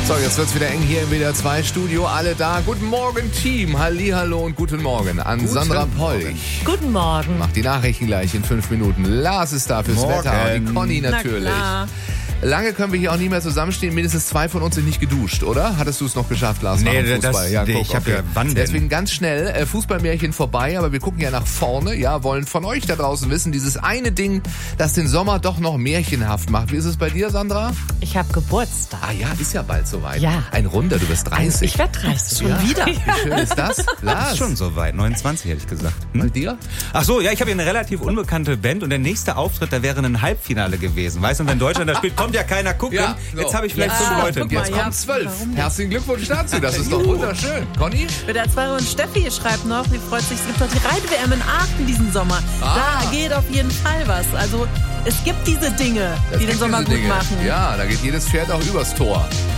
So, jetzt wird's wieder eng hier im WDR 2 Studio. Alle da. Guten Morgen, Team. Hallihallo und guten Morgen an Sandra Polch. Guten Morgen. Macht die Nachrichten gleich in 5 Minuten. Lars ist da fürs Wetter und die Conny natürlich. Lange können wir hier auch nie mehr zusammenstehen. Mindestens 2 von uns sind nicht geduscht, oder? Hattest du es noch geschafft, Lars? Nee, Fußball? ich habe ja, wann denn? Deswegen ganz schnell, Fußballmärchen vorbei, aber wir gucken ja nach vorne. Ja, wollen von euch da draußen wissen, dieses eine Ding, das den Sommer doch noch märchenhaft macht. Wie ist es bei dir, Sandra? Ich habe Geburtstag. Ah ja, ist ja bald soweit. Ja. Ein Runder, du bist 30. Ich werde 30. Ja. Schon wieder. Wie schön ist das? Lars? Ist schon soweit, 29 hätte ich gesagt. Bei dir? Ach so, ja, ich habe hier eine relativ unbekannte Band und der nächste Auftritt, da wäre ein Halbfinale gewesen. Weißt du, und wenn Deutschland da spielt, kommt ja keiner gucken. Ja, so. Jetzt habe ich vielleicht 5 Leute. guck mal, Jetzt kommen 12. Herzlichen Glückwunsch dazu, das ist doch wunderschön. Conny? WDR 2 und Steffi schreibt noch, sie freut sich, es gibt doch die Reit-WM in Aachen diesen Sommer. Da geht auf jeden Fall was. Also es gibt diese Dinge, die den Sommer gut machen. Ja, da geht jedes Pferd auch übers Tor.